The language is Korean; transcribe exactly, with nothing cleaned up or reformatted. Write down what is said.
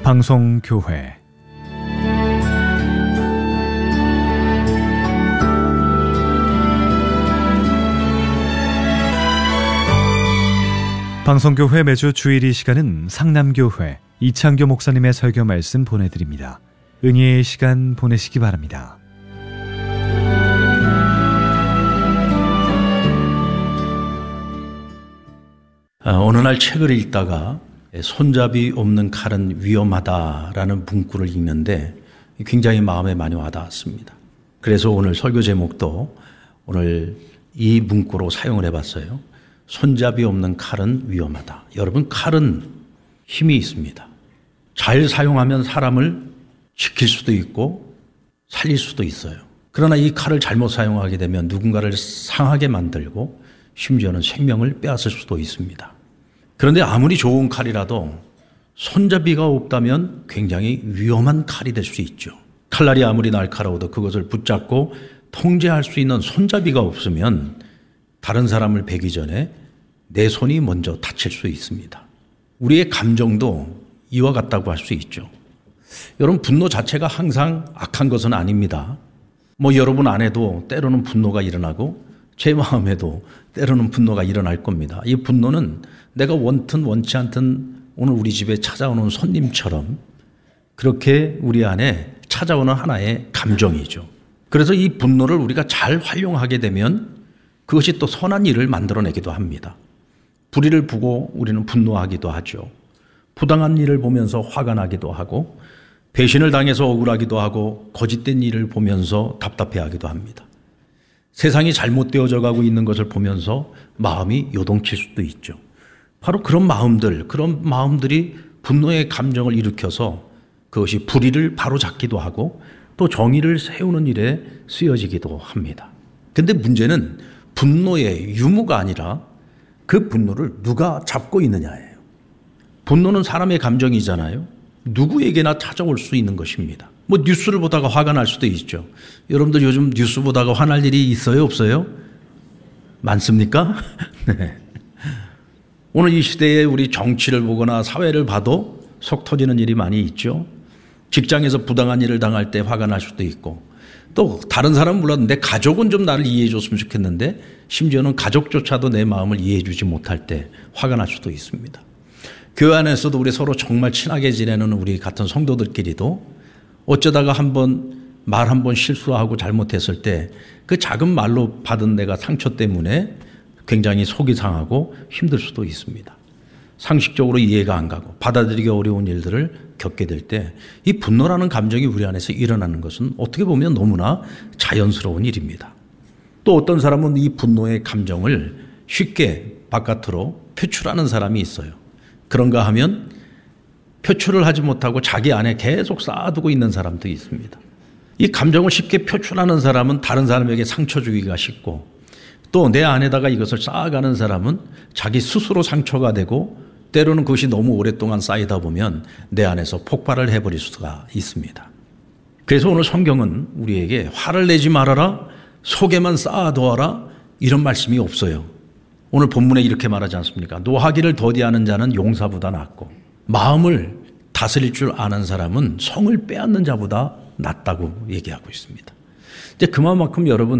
방송교회 방송교회 매주 주일 이 시간은 상남교회 이창교 목사님의 설교 말씀 보내드립니다. 은혜의 시간 보내시기 바랍니다. 어느 날 책을 읽다가 손잡이 없는 칼은 위험하다라는 문구를 읽는데 굉장히 마음에 많이 와닿았습니다. 그래서 오늘 설교 제목도 오늘 이 문구로 사용을 해봤어요. 손잡이 없는 칼은 위험하다. 여러분, 칼은 힘이 있습니다. 잘 사용하면 사람을 지킬 수도 있고 살릴 수도 있어요. 그러나 이 칼을 잘못 사용하게 되면 누군가를 상하게 만들고 심지어는 생명을 빼앗을 수도 있습니다. 그런데 아무리 좋은 칼이라도 손잡이가 없다면 굉장히 위험한 칼이 될 수 있죠. 칼날이 아무리 날카로워도 그것을 붙잡고 통제할 수 있는 손잡이가 없으면 다른 사람을 베기 전에 내 손이 먼저 다칠 수 있습니다. 우리의 감정도 이와 같다고 할 수 있죠. 여러분, 분노 자체가 항상 악한 것은 아닙니다. 뭐 여러분 안에도 때로는 분노가 일어나고 제 마음에도 때로는 분노가 일어날 겁니다. 이 분노는 내가 원튼 원치 않든 오늘 우리 집에 찾아오는 손님처럼 그렇게 우리 안에 찾아오는 하나의 감정이죠. 그래서 이 분노를 우리가 잘 활용하게 되면 그것이 또 선한 일을 만들어내기도 합니다. 불의를 보고 우리는 분노하기도 하죠. 부당한 일을 보면서 화가 나기도 하고 배신을 당해서 억울하기도 하고 거짓된 일을 보면서 답답해하기도 합니다. 세상이 잘못되어져 가고 있는 것을 보면서 마음이 요동칠 수도 있죠. 바로 그런 마음들, 그런 마음들이 분노의 감정을 일으켜서 그것이 불의를 바로잡기도 하고 또 정의를 세우는 일에 쓰여지기도 합니다. 그런데 문제는 분노의 유무가 아니라 그 분노를 누가 잡고 있느냐예요. 분노는 사람의 감정이잖아요. 누구에게나 찾아올 수 있는 것입니다. 뭐 뉴스를 보다가 화가 날 수도 있죠. 여러분들 요즘 뉴스 보다가 화날 일이 있어요, 없어요? 많습니까? 네. 오늘 이 시대에 우리 정치를 보거나 사회를 봐도 속 터지는 일이 많이 있죠. 직장에서 부당한 일을 당할 때 화가 날 수도 있고 또 다른 사람은 몰라도 내 가족은 좀 나를 이해해 줬으면 좋겠는데 심지어는 가족조차도 내 마음을 이해해 주지 못할 때 화가 날 수도 있습니다. 교회 안에서도 우리 서로 정말 친하게 지내는 우리 같은 성도들끼리도 어쩌다가 한번 말 한 번 실수하고 잘못했을 때 그 작은 말로 받은 내가 상처 때문에 굉장히 속이 상하고 힘들 수도 있습니다. 상식적으로 이해가 안 가고 받아들이기 어려운 일들을 겪게 될 때 이 분노라는 감정이 우리 안에서 일어나는 것은 어떻게 보면 너무나 자연스러운 일입니다. 또 어떤 사람은 이 분노의 감정을 쉽게 바깥으로 표출하는 사람이 있어요. 그런가 하면 표출을 하지 못하고 자기 안에 계속 쌓아두고 있는 사람도 있습니다. 이 감정을 쉽게 표출하는 사람은 다른 사람에게 상처 주기가 쉽고 또 내 안에다가 이것을 쌓아가는 사람은 자기 스스로 상처가 되고 때로는 그것이 너무 오랫동안 쌓이다 보면 내 안에서 폭발을 해버릴 수가 있습니다. 그래서 오늘 성경은 우리에게 화를 내지 말아라, 속에만 쌓아두어라 이런 말씀이 없어요. 오늘 본문에 이렇게 말하지 않습니까? 노하기를 더디하는 자는 용사보다 낫고 마음을 다스릴 줄 아는 사람은 성을 빼앗는 자보다 낫다고 얘기하고 있습니다. 이제 그만큼 여러분